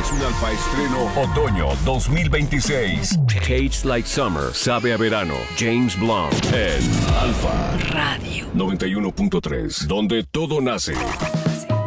un Alfa estreno otoño 2026. Tastes like summer, sabe a verano. James Blunt en Alfa Radio 91.3, donde todo nace.